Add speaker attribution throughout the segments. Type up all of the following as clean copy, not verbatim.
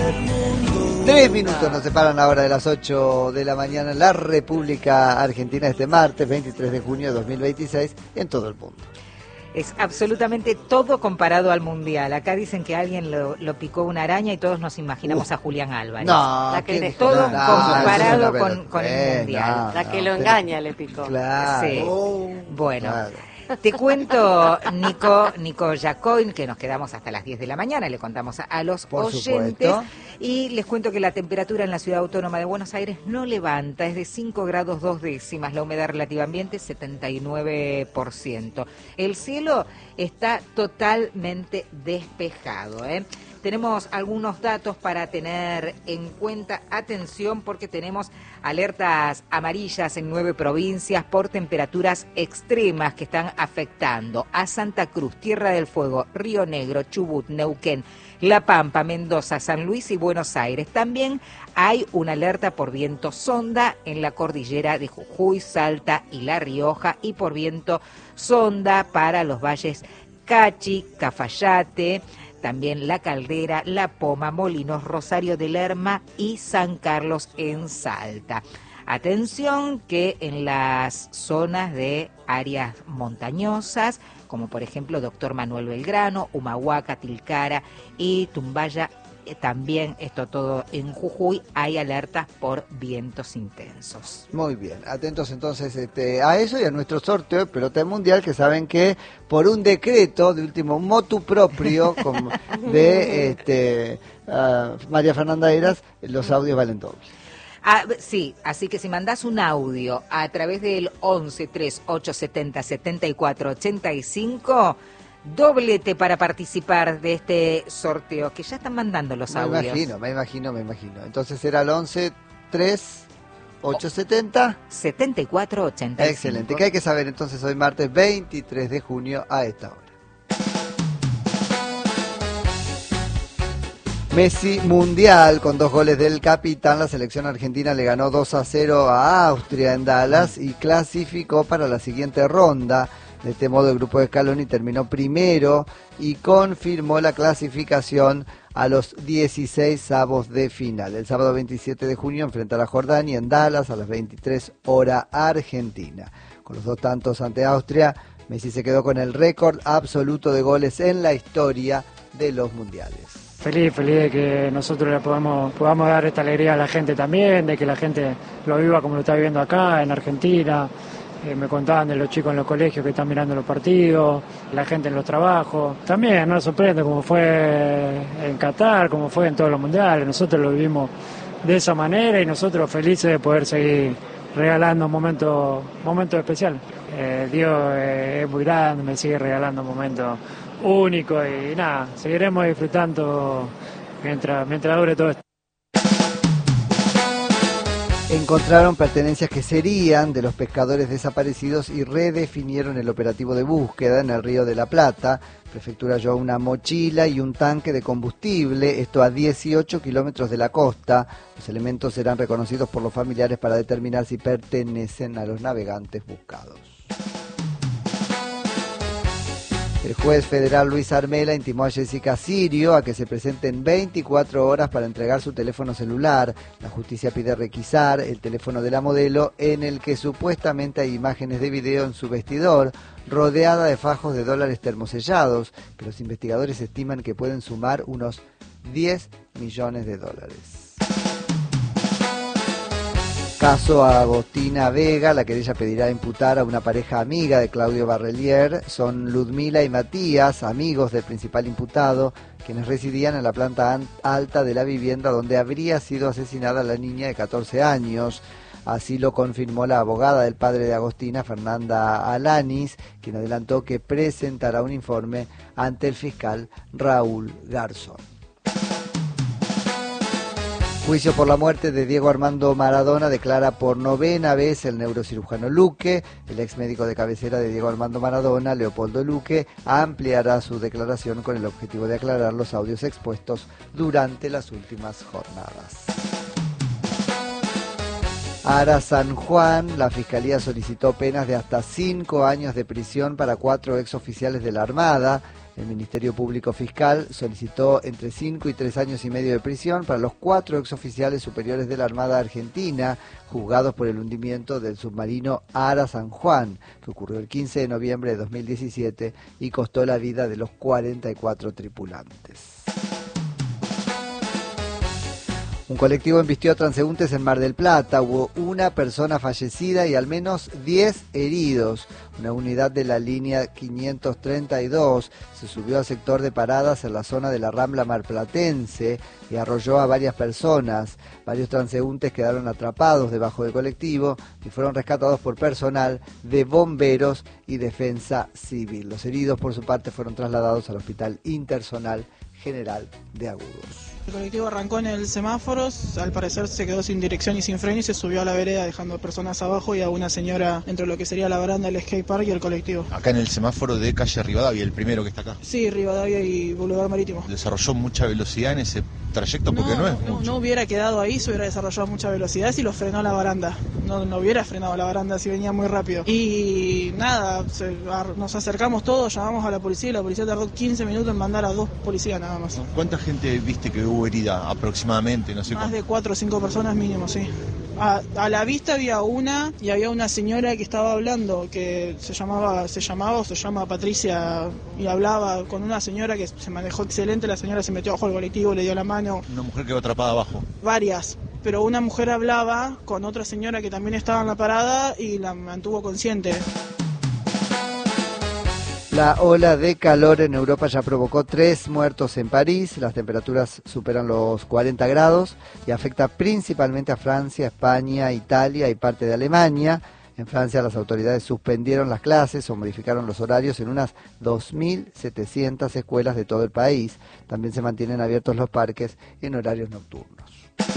Speaker 1: 3 minutos nos separan ahora de las 8 de la mañana en la República Argentina este martes 23 de junio de 2026 en todo el mundo.
Speaker 2: Es absolutamente todo comparado al Mundial. Acá dicen que alguien lo picó una araña y todos nos imaginamos a Julián Álvarez.
Speaker 1: No,
Speaker 2: todo comparado con el Mundial.
Speaker 3: La que lo engaña le picó.
Speaker 1: Claro.
Speaker 2: Sí. Bueno.
Speaker 1: Claro.
Speaker 2: Te cuento, Nico Yacoin, que nos quedamos hasta las 10 de la mañana, le contamos a los oyentes.
Speaker 1: Supuesto.
Speaker 2: Y les cuento que la temperatura en la Ciudad Autónoma de Buenos Aires no levanta, es de 5 grados 2 décimas, la humedad relativa ambiente 79%. El cielo está totalmente despejado, Tenemos algunos datos para tener en cuenta. Atención, porque tenemos alertas amarillas en 9 provincias por temperaturas extremas que están afectando a Santa Cruz, Tierra del Fuego, Río Negro, Chubut, Neuquén, La Pampa, Mendoza, San Luis y Buenos Aires. También hay una alerta por viento sonda en la cordillera de Jujuy, Salta y La Rioja, y por viento sonda para los valles Cachi, Cafayate, también La Caldera, La Poma, Molinos, Rosario de Lerma y San Carlos en Salta. Atención que en las zonas de áreas montañosas, como por ejemplo Doctor Manuel Belgrano, Humahuaca, Tilcara y Tumbaya, también esto todo en Jujuy, hay alertas por vientos intensos.
Speaker 1: Muy bien, atentos entonces a eso y a nuestro sorteo de pelota mundial, que saben que por un decreto de último motu propio de María Fernanda Eras, los audios valen doble.
Speaker 2: Sí, así que si mandás un audio a través del 11 3870 7485, doblete para participar de este sorteo, que ya están mandando los audios.
Speaker 1: Me imagino. Entonces era el 11 3 870
Speaker 2: 7485.
Speaker 1: Excelente. ¿Qué hay que saber entonces hoy martes 23 de junio a esta hora? Messi mundial con 2 goles del capitán. La selección argentina le ganó 2-0 a Austria en Dallas y clasificó para la siguiente ronda. De este modo el grupo de Scaloni terminó primero y confirmó la clasificación a los 16avos de final. El sábado 27 de junio enfrentará a Jordania en Dallas a las 23 hora Argentina. Con los 2 tantos ante Austria, Messi se quedó con el récord absoluto de goles en la historia de los mundiales.
Speaker 4: Feliz de que nosotros le podamos dar esta alegría a la gente también, de que la gente lo viva como lo está viviendo acá en Argentina. Me contaban de los chicos en los colegios que están mirando los partidos, la gente en los trabajos. También nos sorprende como fue en Qatar, como fue en todos los mundiales. Nosotros lo vivimos de esa manera y nosotros felices de poder seguir regalando momentos especiales. Dios es muy grande, me sigue regalando momentos únicos y nada, seguiremos disfrutando mientras dure todo esto.
Speaker 1: Encontraron pertenencias que serían de los pescadores desaparecidos y redefinieron el operativo de búsqueda en el Río de la Plata. Prefectura halló una mochila y un tanque de combustible, esto a 18 kilómetros de la costa. Los elementos serán reconocidos por los familiares para determinar si pertenecen a los navegantes buscados. El juez federal Luis Armela intimó a Jessica Sirio a que se presente en 24 horas para entregar su teléfono celular. La justicia pide requisar el teléfono de la modelo, en el que supuestamente hay imágenes de video en su vestidor, rodeada de fajos de dólares termosellados, que los investigadores estiman que pueden sumar unos 10 millones de dólares. Caso a Agostina Vega, la querella pedirá imputar a una pareja amiga de Claudio Barrelier. Son Ludmila y Matías, amigos del principal imputado, quienes residían en la planta alta de la vivienda donde habría sido asesinada la niña de 14 años. Así lo confirmó la abogada del padre de Agostina, Fernanda Alanis, quien adelantó que presentará un informe ante el fiscal Raúl Garzón. Juicio por la muerte de Diego Armando Maradona declara por 9ª vez el neurocirujano Luque. El ex médico de cabecera de Diego Armando Maradona, Leopoldo Luque, ampliará su declaración con el objetivo de aclarar los audios expuestos durante las últimas jornadas. Ara San Juan, la Fiscalía solicitó penas de hasta 5 años de prisión para 4 exoficiales de la Armada. El Ministerio Público Fiscal solicitó entre 5 y 3 años y medio de prisión para los 4 exoficiales superiores de la Armada Argentina, juzgados por el hundimiento del submarino Ara San Juan, que ocurrió el 15 de noviembre de 2017 y costó la vida de los 44 tripulantes. Un colectivo embistió a transeúntes en Mar del Plata. Hubo una persona fallecida y al menos 10 heridos. Una unidad de la línea 532 se subió al sector de paradas en la zona de la Rambla marplatense y arrolló a varias personas. Varios transeúntes quedaron atrapados debajo del colectivo y fueron rescatados por personal de bomberos y defensa civil. Los heridos, por su parte, fueron trasladados al Hospital Interzonal General de Agudos.
Speaker 3: El colectivo arrancó en el semáforo, al parecer se quedó sin dirección y sin freno y se subió a la vereda dejando personas abajo y a una señora dentro de lo que sería la baranda del skate park y el colectivo.
Speaker 5: Acá en el semáforo de calle Rivadavia, el primero que está acá.
Speaker 3: Sí, Rivadavia y Boulevard Marítimo.
Speaker 5: ¿Desarrolló mucha velocidad en ese trayecto? Porque no es mucho.
Speaker 3: No hubiera quedado ahí, se hubiera desarrollado mucha velocidad si lo frenó la baranda. No hubiera frenado la baranda si venía muy rápido. Y nada, nos acercamos todos, llamamos a la policía y la policía tardó 15 minutos en mandar a 2 policías nada más.
Speaker 5: ¿Cuánta gente viste que hubo herida aproximadamente? No sé.
Speaker 3: Más de 4 o 5 personas mínimo, sí. A la vista había una y había una señora que estaba hablando, que se llama Patricia y hablaba con una señora que se manejó excelente. La señora se metió bajo el colectivo, le dio la mano.
Speaker 5: Una mujer quedó atrapada abajo.
Speaker 3: Varias, pero una mujer hablaba con otra señora que también estaba en la parada y la mantuvo consciente.
Speaker 1: La ola de calor en Europa ya provocó 3 muertos en París. Las temperaturas superan los 40 grados y afecta principalmente a Francia, España, Italia y parte de Alemania. En Francia las autoridades suspendieron las clases o modificaron los horarios en unas 2.700 escuelas de todo el país. También se mantienen abiertos los parques en horarios nocturnos.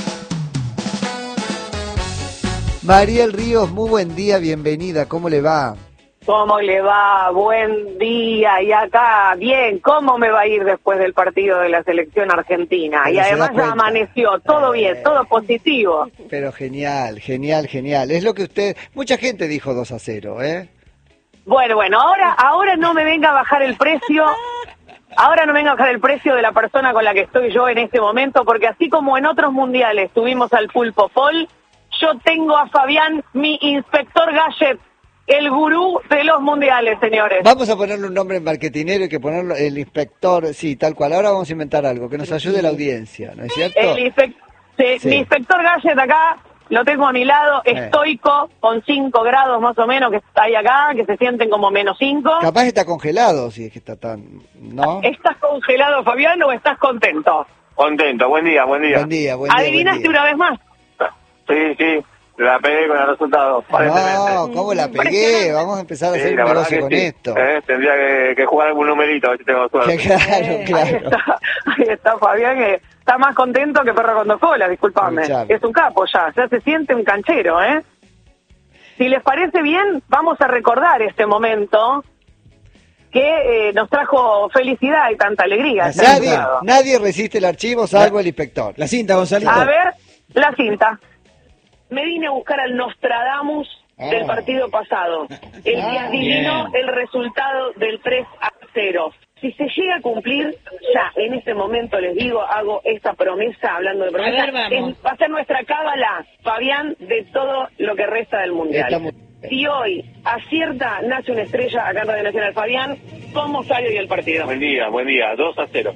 Speaker 1: Mariel Ríos, muy buen día, bienvenida, ¿cómo le va?
Speaker 6: ¿Cómo le va? Buen día. Y acá, bien, ¿cómo me va a ir después del partido de la selección argentina?
Speaker 1: Pero
Speaker 6: y además ya amaneció, todo bien, todo positivo.
Speaker 1: Pero genial, genial, genial. Es lo que mucha gente dijo 2-0, ¿eh?
Speaker 6: Bueno, ahora no me venga a bajar el precio. Ahora no me venga a bajar el precio de la persona con la que estoy yo en este momento, porque así como en otros mundiales tuvimos al Pulpo Pol, yo tengo a Fabián, mi inspector Gadget. El gurú de los mundiales, señores.
Speaker 1: Vamos a ponerle un nombre marketinero y que ponerlo el inspector, sí, tal cual. Ahora vamos a inventar algo que nos ayude la audiencia, ¿no es cierto?
Speaker 6: Sí. Mi inspector Gadget acá, lo tengo a mi lado, estoico, con 5 grados más o menos, que está ahí acá, que se sienten como -5.
Speaker 1: Capaz está congelado, si es que está tan... ¿no?
Speaker 6: ¿Estás congelado, Fabián, o estás contento?
Speaker 7: Contento, buen día.
Speaker 1: Buen día.
Speaker 6: ¿Adivinaste una vez más?
Speaker 7: Sí, la pegué con el resultado, aparentemente.
Speaker 1: No, ¿cómo la pegué? Vamos a empezar a hacer un negocio con esto.
Speaker 7: Tendría que jugar algún numerito, a ver si tengo suerte.
Speaker 1: Claro.
Speaker 6: Ahí está Fabián, que está más contento que perro con 2 colas, discúlpame. Es un capo ya se siente un canchero, ¿eh? Si les parece bien, vamos a recordar este momento que nos trajo felicidad y tanta alegría.
Speaker 1: Nadie resiste el archivo salvo el inspector.
Speaker 8: La cinta, Gonzalito.
Speaker 6: A ver, la cinta. Me vine a buscar al Nostradamus del partido pasado. El día divino, el resultado del 3-0. Si se llega a cumplir, ya en este momento les digo, hago esta promesa, hablando de promesa, va a ser nuestra cábala, Fabián, de todo lo que resta del Mundial. Si hoy acierta, nace una estrella acá en Radio Nacional. Fabián, ¿cómo sale hoy el partido?
Speaker 7: Buen día, 2-0.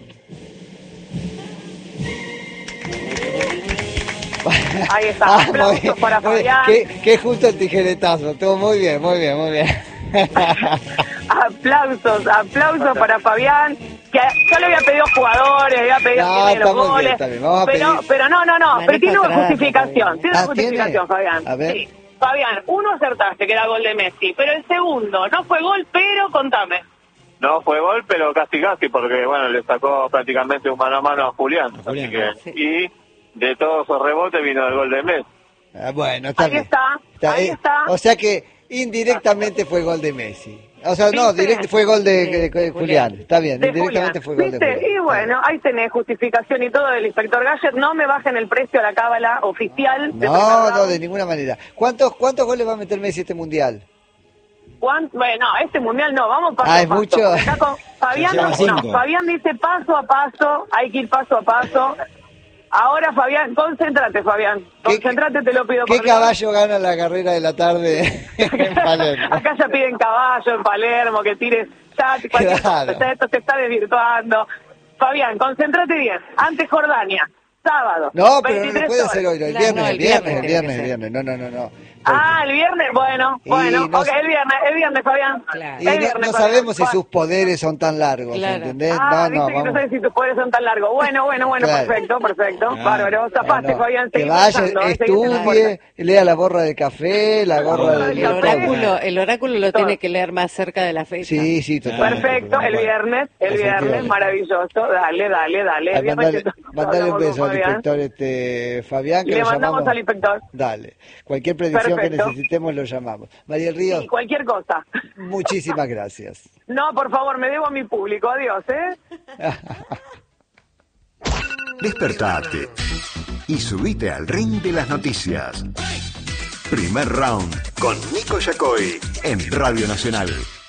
Speaker 6: Ahí está, aplausos para Fabián.
Speaker 1: Qué justo el tijeretazo, estuvo muy bien.
Speaker 6: Aplausos para Fabián, que yo le había pedido jugadores, le había pedido los goles, pero no, pero tiene una justificación, Fabián.
Speaker 1: A ver.
Speaker 6: Sí. Fabián, uno acertaste, que era gol de Messi, pero el segundo no fue gol, pero contame.
Speaker 7: No fue gol, pero casi, porque bueno, le sacó prácticamente un mano a mano a Julián. Así que, y de todos esos rebotes vino el gol de Messi.
Speaker 1: Bueno, está bien.
Speaker 6: Ahí está.
Speaker 1: O sea que indirectamente fue gol de Messi. O sea, no, fue gol de Julián. Está bien, indirectamente fue gol de Julián.
Speaker 6: Y bueno, ahí tenés justificación y todo del inspector Gadget. No me bajen el precio a la cábala oficial.
Speaker 1: No, de ninguna manera. ¿Cuántos goles va a meter Messi este mundial?
Speaker 6: Bueno, este mundial no, vamos paso
Speaker 1: Ah,
Speaker 6: a
Speaker 1: ¿es
Speaker 6: paso.
Speaker 1: mucho?
Speaker 6: Acá con Fabián,
Speaker 8: Ya lleva 5.
Speaker 6: Fabián dice paso a paso, hay que ir paso a paso. Ahora, Fabián, concéntrate, Fabián. Concéntrate, te lo pido.
Speaker 1: ¿Qué
Speaker 6: por Dios.
Speaker 1: caballo gana la carrera de la tarde en Palermo?
Speaker 6: Acá ya piden caballo en Palermo, que tires chat, cualquier
Speaker 1: Claro.
Speaker 6: cosa. Esto se está desvirtuando. Fabián, concéntrate bien. Antes Jordania, sábado.
Speaker 1: No, pero no
Speaker 6: 23
Speaker 1: lo puede
Speaker 6: horas.
Speaker 1: hacer hoy, no, el
Speaker 2: Claro,
Speaker 1: viernes,
Speaker 2: no,
Speaker 1: el viernes,
Speaker 2: tiene
Speaker 1: el
Speaker 2: que
Speaker 1: viernes,
Speaker 2: ser.
Speaker 1: el viernes. No.
Speaker 6: Ah, el viernes, bueno,
Speaker 1: Y
Speaker 6: ok,
Speaker 1: no-
Speaker 6: el viernes, Fabián.
Speaker 2: Claro.
Speaker 1: Y
Speaker 6: El
Speaker 1: no,
Speaker 6: viernes,
Speaker 1: no
Speaker 6: Fabián.
Speaker 1: sabemos si
Speaker 6: Bueno.
Speaker 1: sus poderes son tan largos,
Speaker 2: Claro.
Speaker 1: ¿entendés?
Speaker 6: Ah,
Speaker 1: no,
Speaker 6: viste que no
Speaker 1: vamos.
Speaker 6: sabes si tus poderes son tan largos. Bueno,
Speaker 1: Claro.
Speaker 6: perfecto. Bárbaro, zapaste,
Speaker 1: No, no.
Speaker 6: Fabián,
Speaker 1: Que
Speaker 6: seguí
Speaker 1: vaya,
Speaker 6: pensando, seguí
Speaker 1: estudie, lea la borra de café, la gorra
Speaker 6: El
Speaker 1: de...
Speaker 9: El oráculo lo tiene que leer más cerca de la fecha.
Speaker 1: Sí, totalmente.
Speaker 6: Perfecto, el viernes,
Speaker 1: Efectivamente.
Speaker 6: maravilloso. Dale.
Speaker 1: Ay, mandale un beso al
Speaker 6: Fabián.
Speaker 1: inspector Fabián, que
Speaker 6: Le
Speaker 1: lo
Speaker 6: mandamos
Speaker 1: llamamos.
Speaker 6: al inspector.
Speaker 1: Dale. Cualquier predicción que
Speaker 6: Perfecto.
Speaker 1: necesitemos lo llamamos. María del Río,
Speaker 6: Y cualquier cosa.
Speaker 1: muchísimas gracias.
Speaker 6: No, por favor, me debo a mi público. Adiós,
Speaker 10: Despertate y subite al ring de las noticias. Primer round con Nico Yacoy en Radio Nacional.